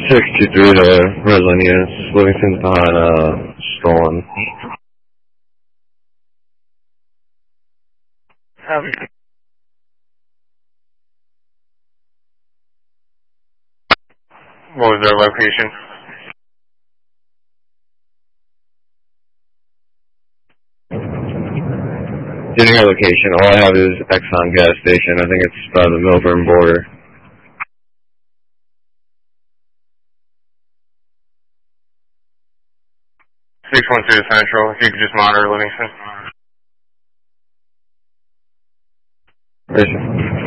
623 to Roseland units. Livingston's behind stolen. What was their location? Getting our location. All I have is Exxon gas station. I think it's by the Milburn border. 612 Central, if you could just monitor Livingston. Right.